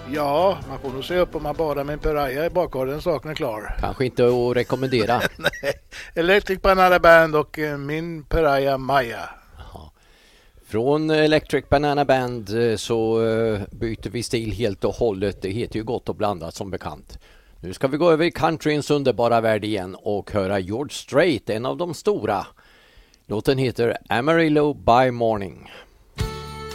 Ja, man får nog se upp om man badar med en piraya i bakgården, saken är klar. Kanske inte att rekommendera. Nej, Electric Banana Band och min piraya Maya. Aha. Från Electric Banana Band så byter vi stil helt och hållet. Det heter ju Gott och blandat som bekant. Nu ska vi gå över i countryns underbara värld igen och höra George Strait, en av de stora. Låten heter Amarillo by Morning.